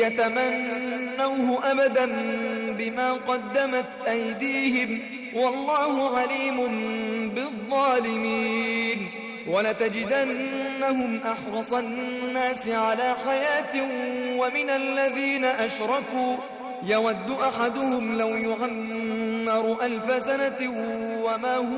يتمنوه أبدا بما قدمت أيديهم والله عليم بالظالمين. ولتجدنهم أحرص الناس على حياة ومن الذين أشركوا يود أحدهم لو يعمر 1000 سنة وما هو